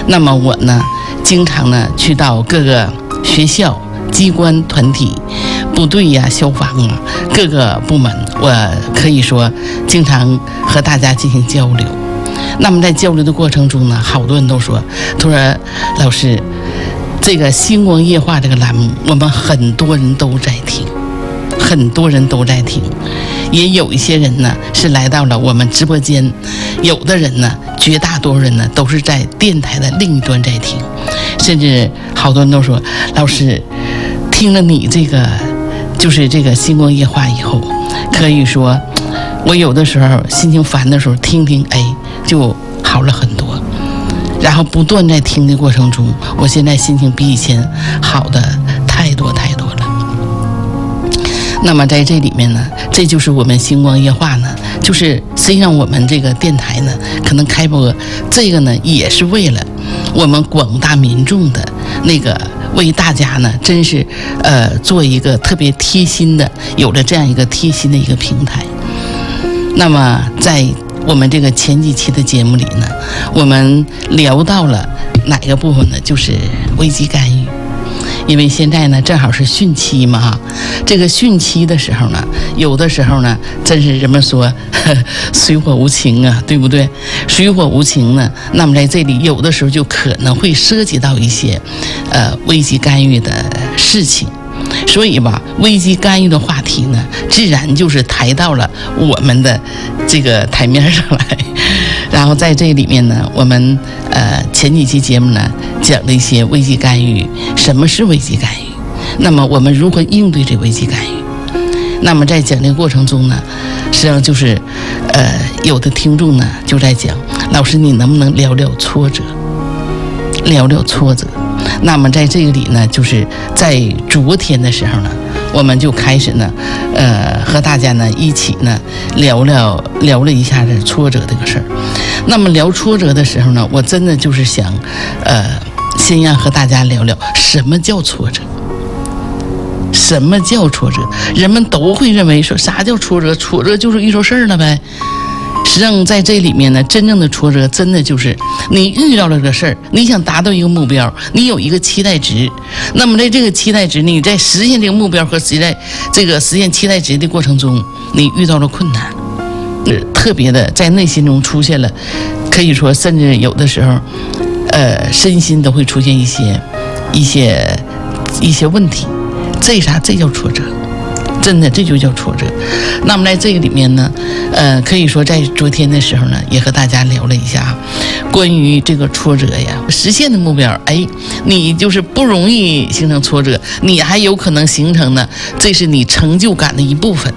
那么我呢，经常呢去到各个学校、机关团体、部队呀、消防啊各个部门，我可以说经常和大家进行交流。那么在交流的过程中呢，好多人都说老师，这个星光夜话这个栏目，我们很多人都在听，也有一些人呢是来到了我们直播间，有的人呢，绝大多数人呢都是在电台的另一端在听，甚至好多人都说，老师听了你这个星光夜话以后，可以说我有的时候心情烦的时候听听，就好了很多。然后不断在听的过程中，我现在心情比以前好的太多了。那么在这里面呢，这就是我们星光夜话呢，就是实际上我们这个电台呢，可能开播这个呢，也是为了我们广大民众的那个，为大家呢，真是做一个特别贴心的，有了这样一个贴心的一个平台。那么在我们这个前几期的节目里呢，我们聊到了哪个部分呢？就是危机干预。因为现在呢正好是汛期嘛，这个汛期的时候呢，有的时候呢，真是人们说水火无情啊，对不对？水火无情呢，那么在这里有的时候就可能会涉及到一些危机干预的事情。所以吧，危机干预的话题呢，自然就是抬到了我们的这个台面上来。然后在这里面呢，我们前几期节目呢讲了一些危机干预，什么是危机干预？那么我们如何应对这危机干预？那么在讲的过程中呢，实际上就是有的听众呢就在讲，老师你能不能聊聊挫折？那么在这里呢，就是在昨天的时候呢，我们就开始呢，和大家呢一起呢聊了一下这挫折这个事儿。那么聊挫折的时候呢，我真的就是想，先要和大家聊聊什么叫挫折。什么叫挫折？人们都会认为说啥叫挫折？挫折就是遇着事儿了呗。实际上在这里面呢，真正的挫折真的就是你遇到了这个事儿，你想达到一个目标，你有一个期待值，那么在这个期待值，你在实现这个目标和实现期待值的过程中，你遇到了困难，特别的在内心中出现了，可以说甚至有的时候身心都会出现一些问题，这叫挫折。真的，这就叫挫折。那么在这个里面呢，可以说在昨天的时候呢，也和大家聊了一下关于这个挫折呀，实现的目标，你就是不容易形成挫折，你还有可能形成呢，这是你成就感的一部分。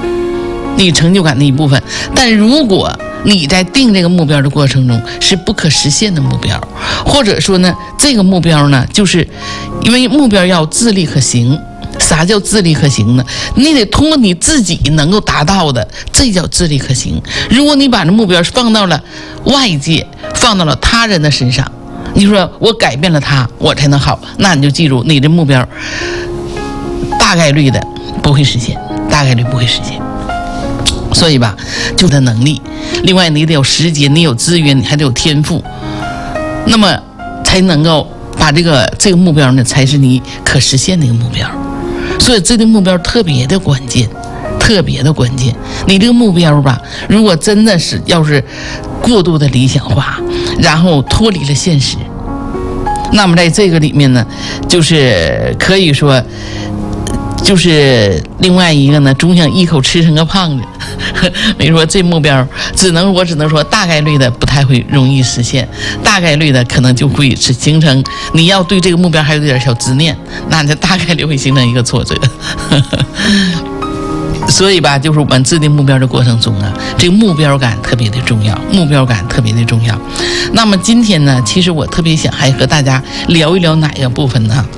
但如果你在定这个目标的过程中是不可实现的目标，或者说呢，这个目标呢，就是因为目标要自力可行。啥叫自力可行呢？你得通过你自己能够达到的，这叫自力可行。如果你把这目标放到了外界，放到了他人的身上，你说我改变了他，我才能好，那你就记住，你的目标大概率的不会实现。所以吧，就他能力，另外你得有时间，你有资源，你还得有天赋，那么才能够把这个目标呢，才是你可实现的一个目标。所以这个目标特别的关键。你这个目标吧，如果真的是要是过度的理想化，然后脱离了现实，那么在这个里面呢，就是可以说，就是另外一个呢，总想一口吃成个胖子。没说这目标我只能说大概率的不太会容易实现，大概率的可能就会形成你要对这个目标还有点小执念，那这大概率会形成一个挫折。所以吧，就是我们制定目标的过程中啊，这个目标感特别的重要。那么今天呢，其实我特别想还和大家聊一聊哪个部分呢？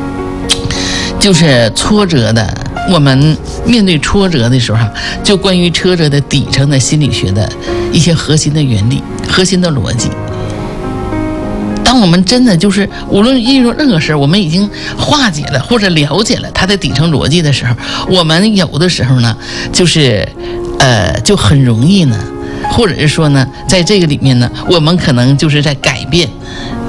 就是挫折的，我们面对挫折的时候就关于挫折的底层的心理学的一些核心的原理、核心的逻辑。当我们真的就是无论遇到任何事，我们已经化解了或者了解了它的底层逻辑的时候，我们有的时候呢，就是就很容易呢，或者是说呢，在这个里面呢，我们可能就是在改变